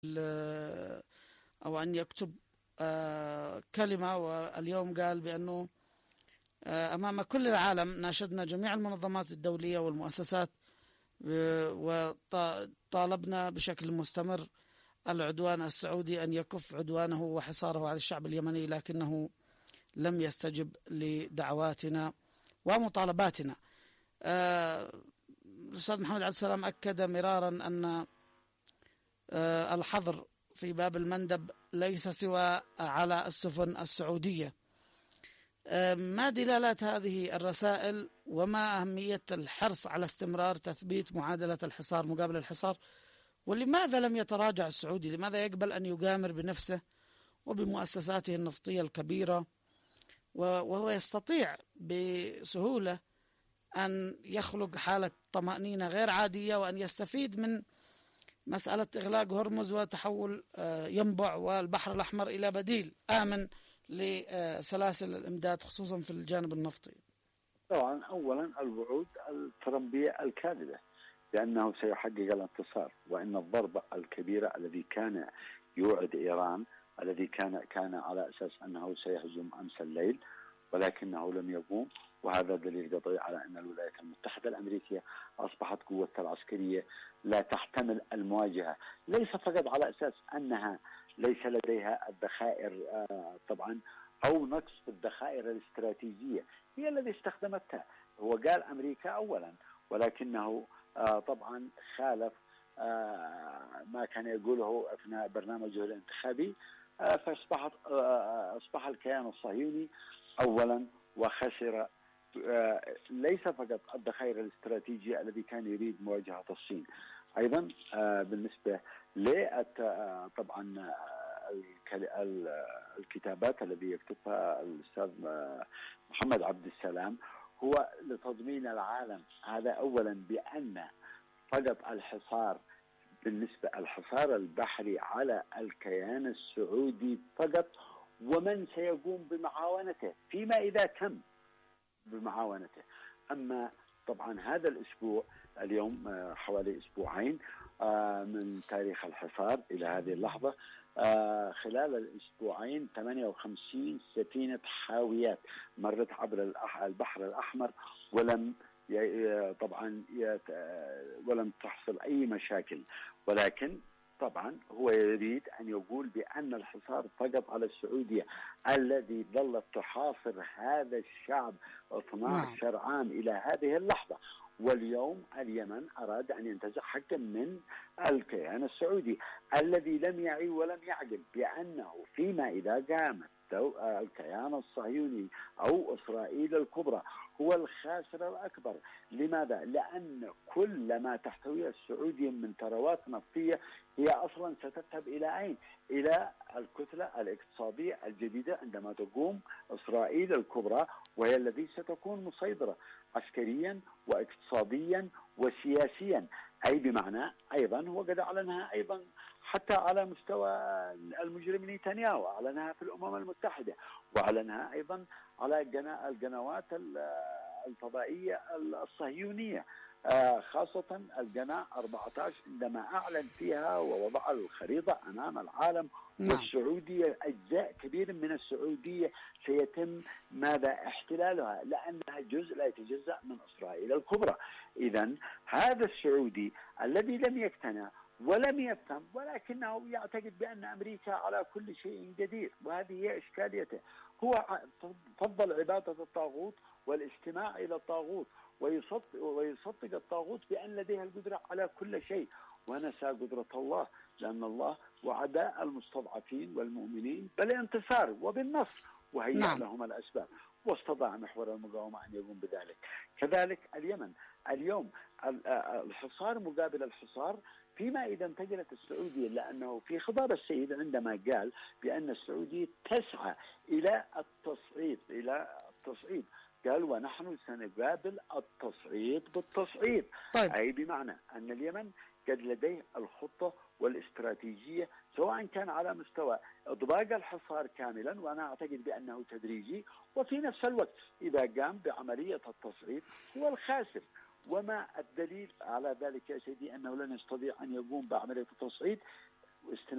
أو أن يكتب كلمة. واليوم قال بأنه أمام كل العالم ناشدنا جميع المنظمات الدولية والمؤسسات وطالبنا بشكل مستمر العدوان السعودي أن يكف عدوانه وحصاره على الشعب اليمني، لكنه لم يستجب لدعواتنا ومطالباتنا. الأستاذ محمد عبد السلام أكد مرارا أن الحظر في باب المندب ليس سوى على السفن السعودية. ما دلالات هذه الرسائل وما أهمية الحرص على استمرار تثبيت معادلة الحصار مقابل الحصار؟ ولماذا لم يتراجع السعودي؟ لماذا يقبل أن يغامر بنفسه وبمؤسساته النفطية الكبيرة وهو يستطيع بسهولة أن يخلق حالة طمأنينة غير عادية وأن يستفيد من مسألة إغلاق هرمز وتحول ينبع والبحر الأحمر إلى بديل آمن لسلاسل الإمداد خصوصا في الجانب النفطي؟ طبعا أولا الوعود الترمبية الكاذبة بأنه سيحقق الانتصار، وأن الضربة الكبيرة الذي كان يوعد إيران، الذي كان على أساس أنه سيهجم أمس الليل ولكنه لم يقوم. وهذا دليل قطعي على أن الولايات المتحدة الأمريكية أصبحت قوتها العسكرية لا تحتمل المواجهة، ليس فقط على أساس أنها ليس لديها الذخائر طبعا أو نقص في الذخائر الاستراتيجية هي الذي استخدمتها. هو قال أمريكا أولا، ولكنه طبعا خالف ما كان يقوله أثناء برنامجه الانتخابي، فأصبح الكيان الصهيوني أولا وخسر ليس فقط الذخائر الاستراتيجية الذي كان يريد مواجهة الصين، أيضا بالنسبة طبعا الكتابات الذي يكتبها الأستاذ محمد عبد السلام هو لتضمين العالم. هذا أولا بأن فقط الحصار بالنسبة الحصار البحري على الكيان السعودي فقط، ومن سيقوم بمعاونته فيما إذا تم بمعاونته. أما طبعا هذا الأسبوع اليوم حوالي أسبوعين من تاريخ الحصار إلى هذه اللحظة، خلال الأسبوعين 58 سفينة حاويات مرت عبر البحر الأحمر ولم تحصل أي مشاكل. ولكن طبعا هو يريد أن يقول بأن الحصار فقط على السعودية الذي ظلت تحاصر هذا الشعب 12 عام إلى هذه اللحظة. واليوم اليمن أراد أن ينتزع حقا من الكيان السعودي الذي لم يعي ولم يعقل بأنه فيما إذا قامت الكيان الصهيوني أو إسرائيل الكبرى هو الخاسر الأكبر. لماذا؟ لأن كل ما تحتويه السعودية من ثروات نفطية هي أصلا ستذهب إلى أين؟ إلى الكتلة الاقتصادية الجديدة عندما تقوم إسرائيل الكبرى، وهي التي ستكون مسيطرة عسكريا واقتصاديا وسياسيا. أي بمعنى أيضا هو قد أعلنها أيضا حتى على مستوى المجرم نتنياهو، أعلنها في الأمم المتحدة، وأعلنها أيضا على القنوات الفضائية الصهيونية، خاصة القناة 14 عندما أعلن فيها ووضع الخريطة أمام العالم. والسعودية أجزاء كبير من السعودية سيتم ماذا؟ احتلالها، لأنها جزء لا يتجزأ من إسرائيل الكبرى. إذن هذا السعودي الذي لم يقتنع ولم يفهم، ولكنه يعتقد بأن أمريكا على كل شيء قدير، وهذه هي إشكاليته. هو فضل عبادة الطاغوت والاستماع إلى الطاغوت ويصدق الطاغوت بأن لديها القدرة على كل شيء، ونسى قدرة الله، لأن الله وعد المستضعفين والمؤمنين بالانتصار وبالنصر وهيأ لهم الأسباب، واستطاع محور المقاومة أن يقوم بذلك. كذلك اليمن اليوم الحصار مقابل الحصار فيما إذا انتقلت السعودية، لأنه في خطاب السيد عندما قال بأن السعودية تسعى إلى التصعيد قال ونحن سنقابل التصعيد بالتصعيد. طيب. أي بمعنى أن اليمن قد لديه الخطة والاستراتيجية، سواء كان على مستوى إطباق الحصار كاملا، وأنا أعتقد بأنه تدريجي، وفي نفس الوقت إذا قام بعملية التصعيد هو الخاسر. وما الدليل على ذلك يا سيدي؟ أنه لن يستطيع أن يقوم بعملية التصعيد